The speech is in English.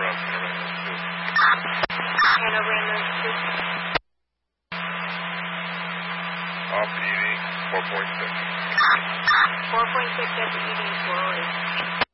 from Hanover Ambulance 2. Hanover Ambulance 2. Off ED 4.6. 4.6 at the ED 408.